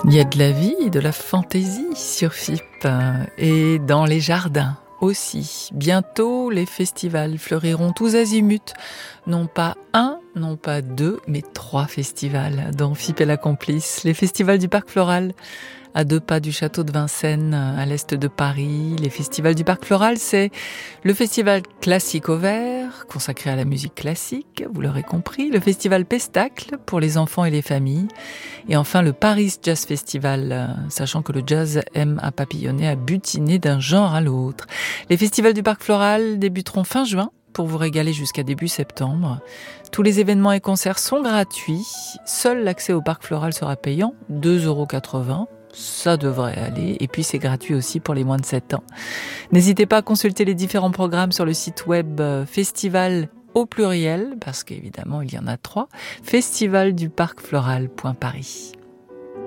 Il y a de la vie et de la fantaisie sur FIP et dans les jardins aussi. Bientôt, les festivals fleuriront tous azimuts. Non pas un, non pas deux, mais 3 festivals dont FIP est la complice. Les festivals du Parc Floral, à 2 pas du château de Vincennes, à l'est de Paris. Les festivals du Parc Floral, c'est le festival Classique au Vert, consacré à la musique classique, vous l'aurez compris, le festival Pestacle, pour les enfants et les familles, et enfin le Paris Jazz Festival, sachant que le jazz aime à papillonner, à butiner d'un genre à l'autre. Les festivals du Parc Floral débuteront fin juin, pour vous régaler jusqu'à début septembre. Tous les événements et concerts sont gratuits. Seul l'accès au Parc Floral sera payant, 2,80 €. Ça devrait aller. Et puis c'est gratuit aussi pour les moins de 7 ans. N'hésitez pas à consulter les différents programmes sur le site web festival au pluriel, parce qu'évidemment il y en a 3, festivalduparcfloral.paris.